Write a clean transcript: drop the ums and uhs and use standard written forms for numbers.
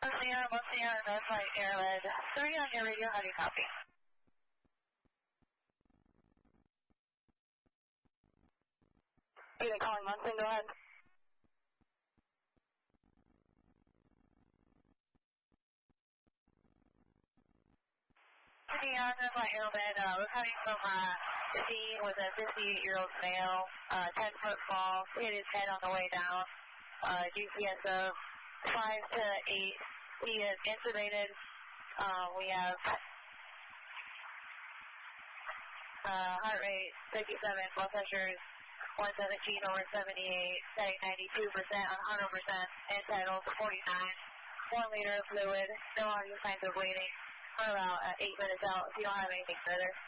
Monsignor, that's right, Airhead 3 on your radio, how do you copy? Unit calling Munson, go ahead. Yeah, that's right, Airhead. We're coming from the scene with a 58-year-old male, 10-foot fall, hit his head on the way down. GPS of 5 to 8. He is intubated. We have heart rate 57, blood pressure is 117 over 78, setting 92% on 100%, entitled 49, 1 liter of fluid, no audio signs of bleeding. We're about 8 minutes out if you don't have anything further.